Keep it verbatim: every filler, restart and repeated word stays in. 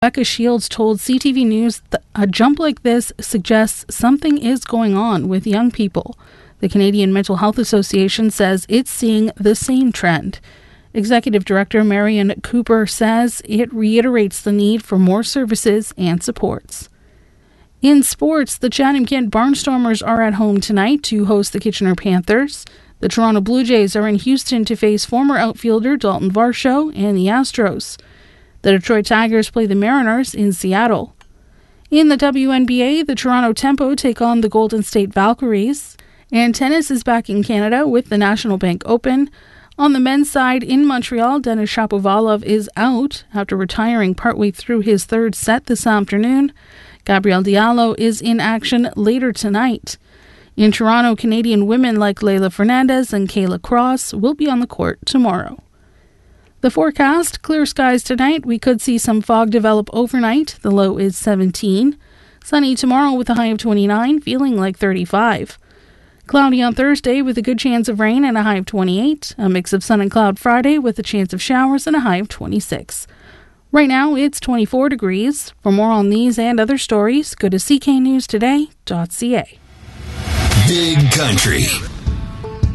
Becca Shields told C T V News that a jump like this suggests something is going on with young people. The Canadian Mental Health Association says it's seeing the same trend. Executive Director Marion Cooper says it reiterates the need for more services and supports. In sports, the Chatham-Kent Barnstormers are at home tonight to host the Kitchener Panthers. The Toronto Blue Jays are in Houston to face former outfielder Dalton Varsho and the Astros. The Detroit Tigers play the Mariners in Seattle. In the W N B A, the Toronto Tempo take on the Golden State Valkyries. And tennis is back in Canada with the National Bank Open. On the men's side, in Montreal, Denis Shapovalov is out after retiring partway through his third set this afternoon. Gabriel Diallo is in action later tonight. In Toronto, Canadian women like Leylah Fernandez and Kayla Cross will be on the court tomorrow. The forecast, clear skies tonight. We could see some fog develop overnight. The low is seventeen. Sunny tomorrow with a high of twenty-nine, feeling like thirty-five. Cloudy on Thursday with a good chance of rain and a high of twenty-eight. A mix of sun and cloud Friday with a chance of showers and a high of twenty-six. Right now, it's twenty-four degrees. For more on these and other stories, go to c k news today dot c a. Big Country.